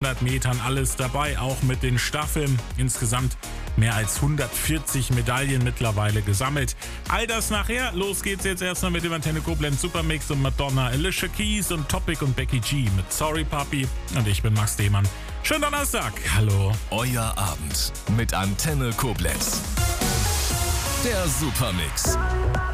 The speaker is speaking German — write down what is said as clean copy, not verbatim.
4x100 Metern, alles dabei, auch mit den Staffeln. Insgesamt mehr als 140 Medaillen mittlerweile gesammelt. All das nachher. Los geht's jetzt erstmal mit dem Antenne Koblenz Supermix und Madonna, Alicia Keys und Topic und Becky G mit Sorry Papi. Und ich bin Max Demann. Schönen Donnerstag. Hallo. Euer Abend mit Antenne Koblenz. Der Supermix.